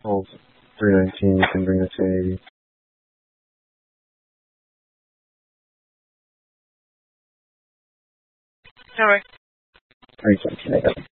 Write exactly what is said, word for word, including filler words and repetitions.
Hold three nineteen, you can bring it to eighty. Alright. three seventeen, I got it.